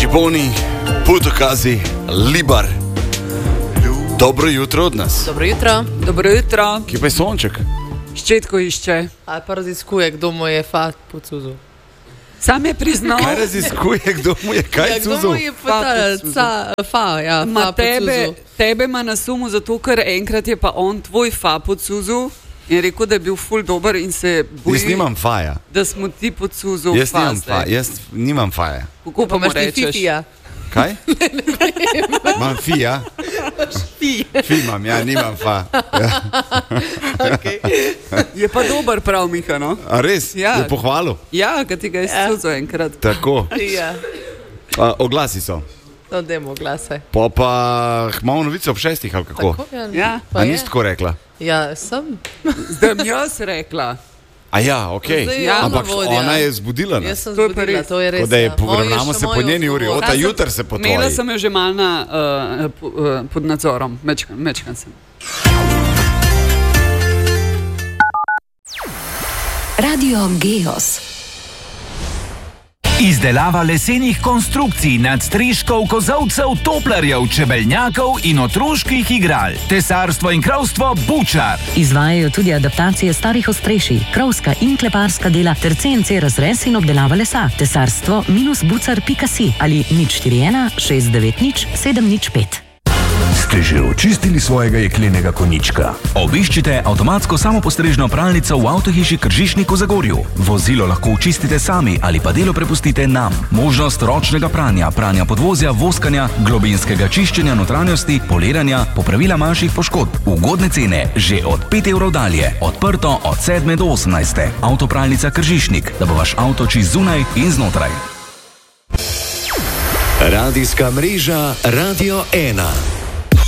Piponi, Putokazi, Libar. Dobro jutro od nas. Dobro jutro. Dobro jutro. Kje pa je sonček? Ščetko išče. Ali pa raziskuje, kdo mu je po cuzu. Sam je priznal. Kaj raziskuje, kdo mu je kaj Kdo cuzil? mu je fa po cuzu. Tebe ima na sumu zato, ker enkrat je pa on tvoj fa po cuzu in rekel, da je bil ful dober in se boji, Jaz nimam faja. da smo ti po cuzu Jaz nimam faja. Kako pa mu imaš ti rečeš? fifija. Kaj? Imam fija? Fi imam, ja, nimam fa. Ja. Okay. Je pa dober prav, Miha, no? A res? Ja. Je pohvalil? Ja, kad ti ga je cuzil enkrat. Tako. Ja, Oglasi so. no demo glase. Pa imamo novice ob 6, ali kako? Tako, Ja. pa A je. nisi tako rekla? Ja, sem. Zdaj mi jaz rekla. A ja, okej. Zdaj Ja, Ampak vodja. ona je zbudila Jaz nas. sem To je pa zbudila, res. to je res. Ko da je ja. poravnamo Moj je se še po moj njeni uri, odgovor. ota jutr se po Imela tvoji. sem jo že mal pod nadzorom. Mečkan sem. Radio Geos. Izdelava lesenih konstrukcij, nadstreškov, kozolcev, toplarjev, čebelnjakov in otroških igral. Tesarstvo in krovstvo Bučar. Izvajajo tudi adaptacije starih ostrešij, krovska in kleparska dela ter CNC razrez in obdelava lesa. Tesarstvo-bucar.si ali 041 690 705. Ste že očistili svojega jeklenega konjička? Obiščite avtomatsko samopostrežno pralnico v avtohiši Kržišnik v Zagorju. Vozilo lahko očistite sami ali pa delo prepustite nam. Možnost ročnega pranja, pranja podvozja, voskanja, globinskega čiščenja notranjosti, poliranja, popravila manjših poškodb. Ugodne cene že od 5 evrov dalje. Odprto od 7 do 18. Avtopralnica Kržišnik, da bo vaš avto čist zunaj in znotraj. Radijska mreža Radio 1.